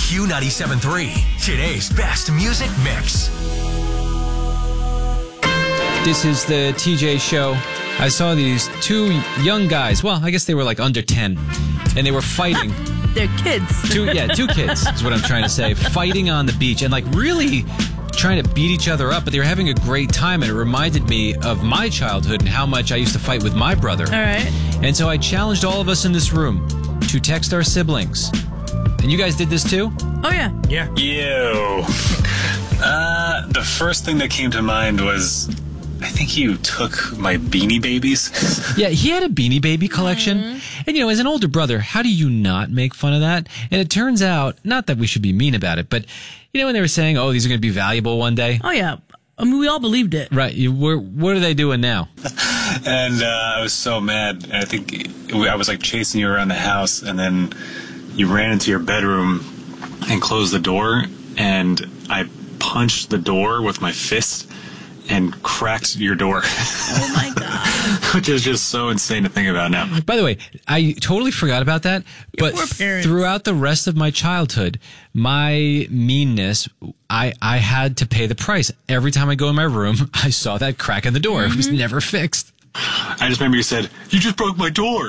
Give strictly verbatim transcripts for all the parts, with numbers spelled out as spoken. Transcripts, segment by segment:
Q ninety-seven point three, today's best music mix. This is the T J Show. I saw these two young guys. Well, I guess they were like under ten. And they were fighting. They're kids. Two, yeah, two kids is what I'm trying to say. Fighting on the beach and like really trying to beat each other up. But they were having a great time. And it reminded me of my childhood and how much I used to fight with my brother. All right. And so I challenged all of us in this room to text our siblings. And you guys did this too? Oh, yeah. Yeah. Ew. Uh, the first thing that came to mind was, I think you took my Beanie Babies. Yeah, he had a Beanie Baby collection. Mm-hmm. And, you know, as an older brother, how do you not make fun of that? And it turns out, not that we should be mean about it, but, you know, when they were saying, oh, these are going to be valuable one day. Oh, yeah. I mean, we all believed it. Right. You, we're, what are they doing now? And uh, I was so mad. And I think it, I was like chasing you around the house, and then you ran into your bedroom and closed the door, and I punched the door with my fist and cracked your door. Oh, my God. Which is just so insane to think about now. By the way, I totally forgot about that. Your But poor parents. throughout the rest of my childhood, my meanness, I, I had to pay the price. Every time I go in my room, I saw that crack in the door. Mm-hmm. It was never fixed. I just remember you said, you just broke my door.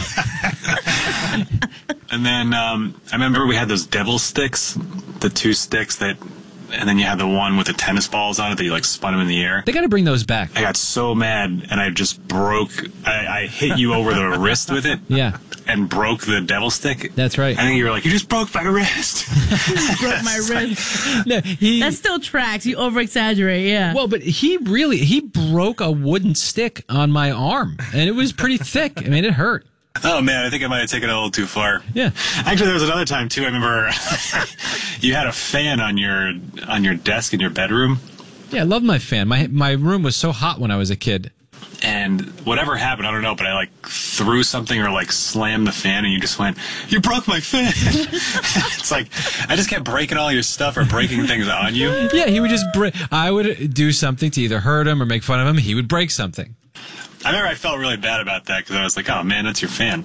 And then um, I remember we had those devil sticks, the two sticks that, and then you had the one with the tennis balls on it that you like spun them in the air. They got to bring those back. I got so mad and I just broke, I, I hit you over the wrist with it. Yeah. And broke the devil stick. That's right. I think you were like, you just broke my wrist. Broke my wrist. No, he, That still tracks. You over-exaggerate, yeah. Well, but he really, he broke a wooden stick on my arm, and it was pretty thick. I mean, it hurt. Oh, man, I think I might have taken it a little too far. Yeah. Actually, there was another time, too. I remember you had a fan on your on your desk in your bedroom. Yeah, I love my fan. My my room was so hot when I was a kid. And whatever happened, I don't know, but I, like, threw something or, like, slammed the fan, and you just went, you broke my fan. It's like, I just kept breaking all your stuff or breaking things on you. Yeah, he would just break. I would do something to either hurt him or make fun of him. He would break something. I remember I felt really bad about that because I was like, oh, man, that's your fan.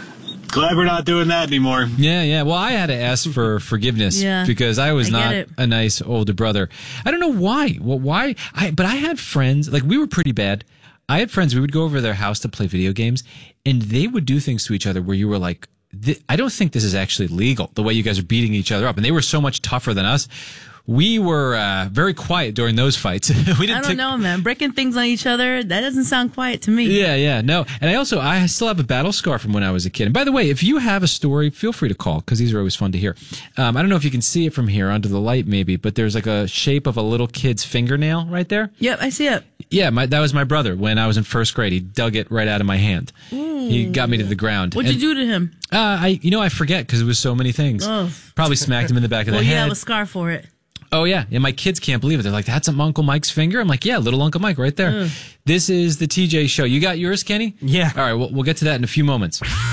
Glad we're not doing that anymore. Yeah, yeah. Well, I had to ask for forgiveness Yeah, because I was I get not it. a nice older brother. I don't know why. Well, why? I but I had friends, like we were pretty bad. I had friends, we would go over to their house to play video games, and they would do things to each other where you were like, I don't think this is actually legal, the way you guys are beating each other up. And they were so much tougher than us. We were uh, very quiet during those fights. we didn't I don't take- know, man. Breaking things on each other, that doesn't sound quiet to me. Yeah, yeah, no. And I also, I still have a battle scar from when I was a kid. And by the way, if you have a story, feel free to call, because these are always fun to hear. Um, I don't know if you can see it from here under the light maybe, but there's like a shape of a little kid's fingernail right there. Yep, I see it. Yeah, my, that was my brother when I was in first grade. He dug it right out of my hand. Ooh. He got me to the ground. What'd And, you do to him? Uh, I, you know, I forget because it was so many things. Oh. Probably smacked him in the back of Well, the you head. have a scar for it. Oh, yeah. And my kids can't believe it. They're like, that's Uncle Mike's finger? I'm like, yeah, little Uncle Mike right there. Ugh. This is the T J Show. You got yours, Kenny? Yeah. All right, we'll, we'll get to that in a few moments.